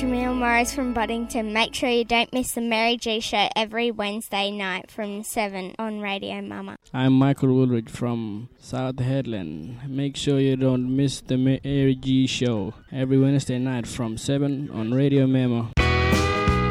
Jamil Morris from Boddington. Make sure you don't miss the Mary G Show every Wednesday night from 7 on Radio Mama. I'm Michael Woolridge from South Headland. Make sure you don't miss the Mary G Show every Wednesday night from 7 on Radio Mama.